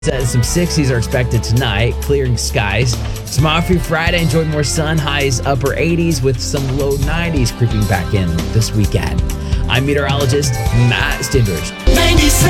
Some 60s are expected tonight, clearing skies. Tomorrow through Friday, enjoy more sun, highs upper 80s with some low 90s creeping back in this weekend. I'm meteorologist Matt Stimbers. 97.